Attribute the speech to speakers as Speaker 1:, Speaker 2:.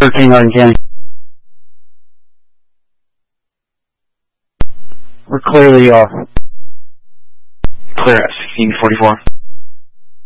Speaker 1: 13 Hardin County. We're clearly off.
Speaker 2: Clear at 1644.